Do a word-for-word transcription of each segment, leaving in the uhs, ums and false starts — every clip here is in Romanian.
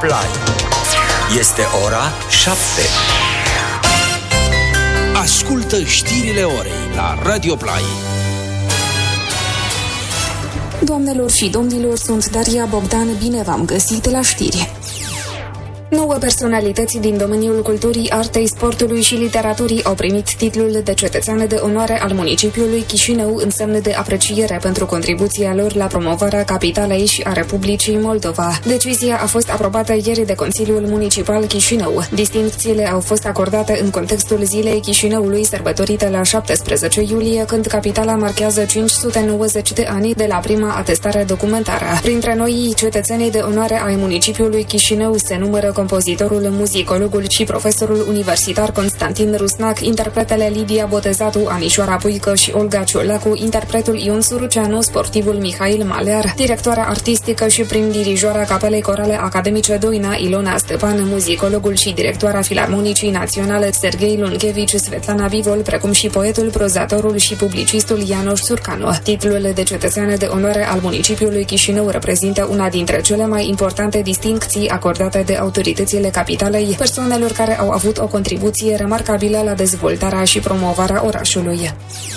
Play. Este ora șapte. Ascultă știrile orei la Radio Play. Doamnelor și domnilor, sunt Daria Bogdan, bine v-am găsit la știri. Nouă personalități din domeniul culturii, artei, sportului și literaturii au primit titlul de cetățean de onoare al municipiului Chișinău în semn de apreciere pentru contribuția lor la promovarea capitalei și a Republicii Moldova. Decizia a fost aprobată ieri de Consiliul Municipal Chișinău. Distincțiile au fost acordate în contextul Zilei Chișinăului, sărbătorită la șaptesprezece iulie, când capitala marchează cinci sute nouăzeci de ani de la prima atestare documentară. Printre noi cetățenii de onoare ai municipiului Chișinău se numără compozitorul, muzicologul și profesorul universitar Constantin Rusnac, interpretele Lidia Botezatu, Anișoara Puică și Olga Ciolacu, interpretul Ion Suruceanu, sportivul Mihail Malear, directoarea artistică și prim-dirijoara Capelei Corale Academice Doina, Ilona Stepan, muzicologul și directoarea Filarmonicii Naționale Serghei Lunchevici, Svetlana Vivol, precum și poetul, prozatorul și publicistul Ianoș Surcanu. Titlul de cetățean de onoare al municipiului Chișinău reprezintă una dintre cele mai importante distincții acordate de autoritățile capitalei persoanelor care au avut o contribuție remarcabilă la dezvoltarea și promovarea orașului.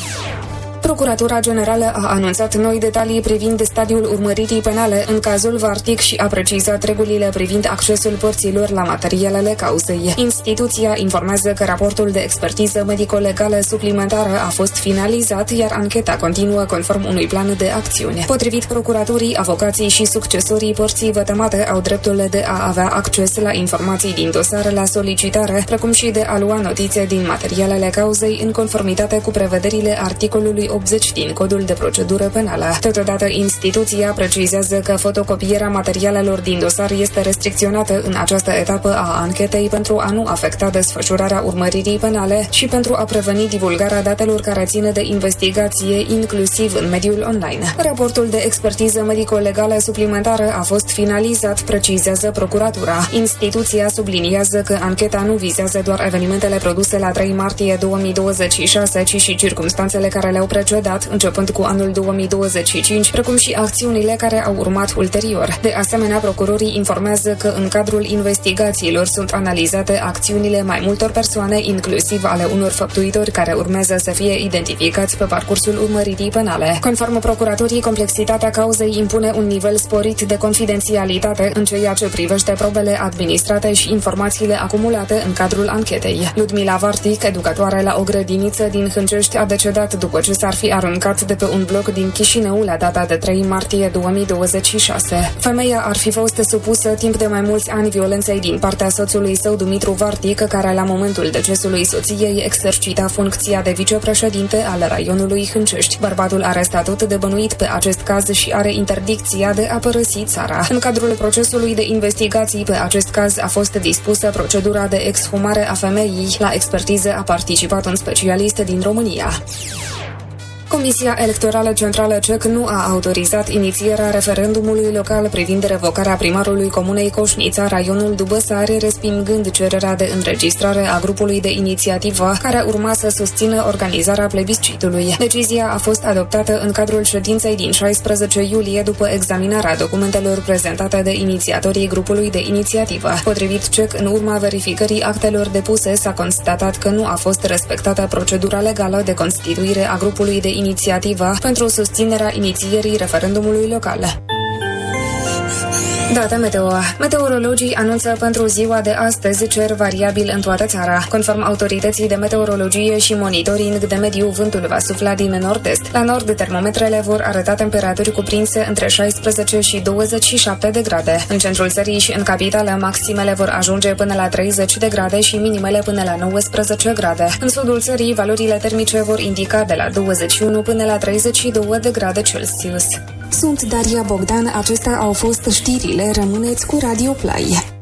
Procuratura Generală a anunțat noi detalii privind stadiul urmăririi penale în cazul Vartic și a precizat regulile privind accesul părților la materialele cauzei. Instituția informează că raportul de expertiză medico-legală suplimentară a fost finalizat, iar ancheta continuă conform unui plan de acțiune. Potrivit procuraturii, avocații și succesorii părții vătămate au dreptul de a avea acces la informații din dosar la solicitare, precum și de a lua notițe din materialele cauzei în conformitate cu prevederile articolului optzeci din Codul de Procedură Penală. Totodată, instituția precizează că fotocopierea materialelor din dosar este restricționată în această etapă a anchetei pentru a nu afecta desfășurarea urmăririi penale și pentru a preveni divulgarea datelor care țin de investigație, inclusiv în mediul online. Raportul de expertiză medico-legală suplimentară a fost finalizat, precizează procuratura. Instituția subliniază că ancheta nu vizează doar evenimentele produse la trei martie două mii douăzeci și șase, ci și circumstanțele care le-au precedat, începând cu anul două mii douăzeci și cinci, precum și acțiunile care au urmat ulterior. De asemenea, procurorii informează că în cadrul investigațiilor sunt analizate acțiunile mai multor persoane, inclusiv ale unor făptuitori care urmează să fie identificați pe parcursul urmăririi penale. Conform procuratorii, complexitatea cauzei impune un nivel sporit de confidențialitate în ceea ce privește probele administrate și informațiile acumulate în cadrul anchetei. Ludmila Vartic, educatoare la o grădiniță din Hâncești, a decedat după ce s-ar fi aruncat de pe un bloc din Chișinău la data de trei martie două mii douăzeci și șase. Femeia ar fi fost supusă timp de mai mulți ani violenței din partea soțului său, Dumitru Vartic, care la momentul decesului soției exercita funcția de vicepreședinte al raionului Hâncești. Bărbatul are statut de bănuit pe acest caz și are interdicția de a părăsi țara. În cadrul procesului de investigații pe acest caz a fost dispusă procedura de exhumare a femeii. La expertiză a participat un specialist din România. Comisia Electorală Centrală C E C nu a autorizat inițierea referendumului local privind revocarea primarului comunei Coșnița, raionul Dubăsari, respingând cererea de înregistrare a grupului de inițiativă care urma să susțină organizarea plebiscitului. Decizia a fost adoptată în cadrul ședinței din șaisprezece iulie după examinarea documentelor prezentate de inițiatorii grupului de inițiativă. Potrivit C E C, în urma verificării actelor depuse, s-a constatat că nu a fost respectată procedura legală de constituire a grupului de inițiativă pentru susținerea inițierii referendumului local. Date meteo. Meteorologii anunță pentru ziua de astăzi cer variabil în toată țara. Conform autorității de meteorologie și monitoring de mediu, vântul va sufla din nord-est. La nord, termometrele vor arăta temperaturi cuprinse între șaisprezece și douăzeci și șapte de grade. În centrul țării și în capitală, maximele vor ajunge până la treizeci de grade și minimele până la nouăsprezece grade. În sudul țării, valorile termice vor indica de la douăzeci și unu până la treizeci și două de grade Celsius. Sunt Daria Bogdan, acestea au fost știrile. Rămâneți cu Radio Play.